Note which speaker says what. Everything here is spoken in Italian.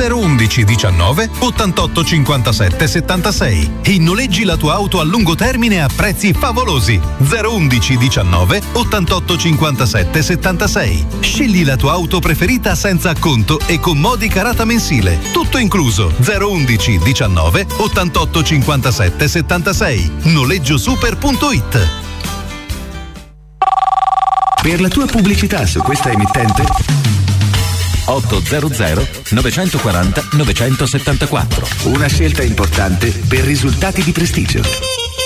Speaker 1: 011 19 88 57 76 e noleggi la tua auto a lungo termine a prezzi favolosi. 011 19 88 57 76. Scegli la tua auto preferita senza acconto e con modica rata mensile. Tutto incluso. 011 19 88 57 76. Noleggiosuper.it.
Speaker 2: Per la tua pubblicità su questa emittente 800 940 974. Una scelta importante per risultati di prestigio.